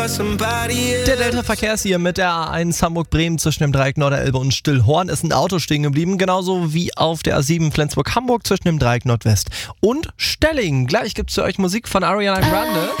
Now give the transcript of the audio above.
Der Delta-Verkehr ist hier mit der A1 Hamburg-Bremen zwischen dem Dreieck Norderelbe und Stillhorn. Ist ein Auto stehen geblieben, genauso wie auf der A7 Flensburg-Hamburg zwischen dem Dreieck Nordwest und Stelling. Gleich gibt's für euch Musik von Ariana Grande.